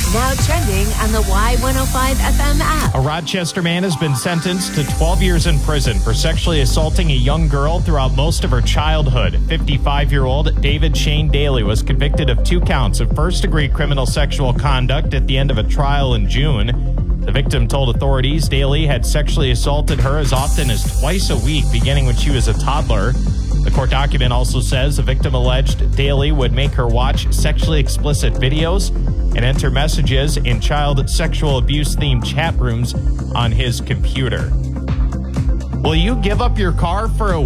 Now trending on the Y105 FM app. A Rochester man has been sentenced to 12 years in prison for sexually assaulting a young girl throughout most of her childhood. 55-year-old David Shane Daly was convicted of 2 counts of first-degree criminal sexual conduct at the end of a trial in June. The victim told authorities Daly had sexually assaulted her as often as twice a week, beginning when she was a toddler. The court document also says the victim alleged Daly would make her watch sexually explicit videos and enter messages in child sexual abuse-themed chat rooms on his computer. Will you give up your car for a